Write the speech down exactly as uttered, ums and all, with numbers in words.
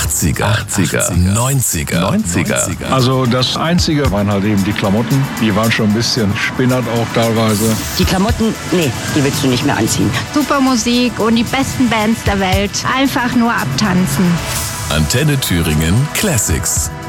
achtziger, achtziger, neunziger, neunziger. Also das Einzige waren halt eben die Klamotten. Die waren schon ein bisschen spinnert auch teilweise. Die Klamotten, nee, die willst du nicht mehr anziehen. Super Musik und die besten Bands der Welt. Einfach nur abtanzen. Antenne Thüringen Classics.